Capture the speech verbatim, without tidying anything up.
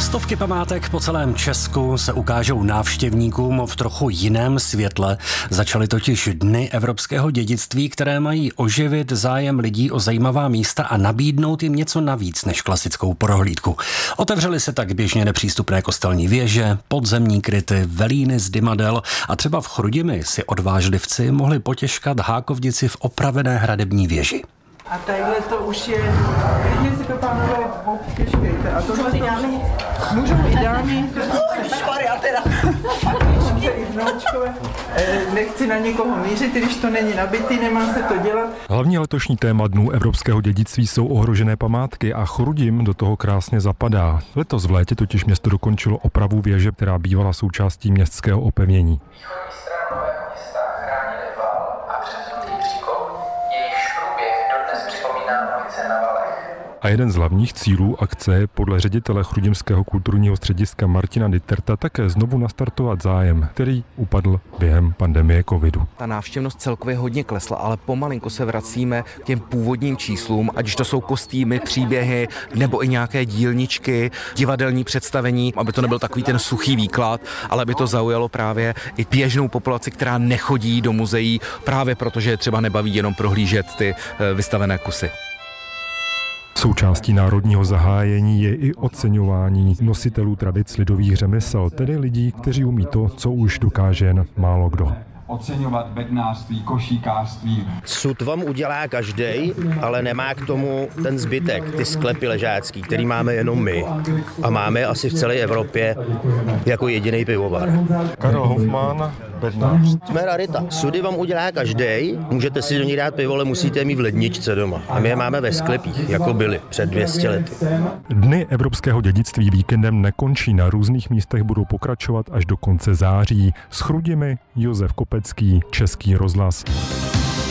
Stovky památek po celém Česku se ukážou návštěvníkům v trochu jiném světle. Začaly totiž Dny evropského dědictví, které mají oživit zájem lidí o zajímavá místa a nabídnout jim něco navíc než klasickou prohlídku. Otevřely se tak běžně nepřístupné kostelní věže, podzemní kryty, velíny z Dymadel a třeba v Chrudimi si odvážlivci mohli potěškat hákovnici v opravené hradební věži. A tadyhle to už je, klidně si to, pánové, potěškejte. A tohle to můžou i dámy. Šparia teda. A klíčky i znoučkové. Nechci na někoho mířit, když to není nabitý, nemá se to dělat. Hlavní letošní téma Dnů evropského dědictví jsou ohrožené památky a Chrudim do toho krásně zapadá. Letos v létě totiž město dokončilo opravu věže, která bývala součástí městského opevnění. A jeden z hlavních cílů akce je podle ředitele Chrudimského kulturního střediska Martina Ditterta také znovu nastartovat zájem, který upadl během pandemie covidu. Ta návštěvnost celkově hodně klesla, ale pomalinku se vracíme k těm původním číslům, ať už to jsou kostýmy, příběhy nebo i nějaké dílničky, divadelní představení, aby to nebyl takový ten suchý výklad, ale aby to zaujalo právě i běžnou populaci, která nechodí do muzeí, právě protože je třeba nebaví jenom prohlížet ty vystavené kusy. Součástí národního zahájení je i oceňování nositelů tradic lidových řemesel, tedy lidí, kteří umí to, co už dokáže jen málo kdo. Oceňovat bednářství, košíkářství. Sud vám udělá každej, ale nemá k tomu ten zbytek, ty sklepy ležácký, který máme jenom my. A máme asi v celé Evropě jako jediný pivovar. Karel Hofmann, bednář. Jsme rarita. Sudy vám udělá každej, můžete si do ní dát pivo, ale musíte je mít v ledničce doma. A my je máme ve sklepích, jako byly před dvě stě lety. Dny evropského dědictví víkendem nekončí, na různých místech budou pokračovat až do konce září. S Chrudimi Josef Kopecký, Český rozhlas.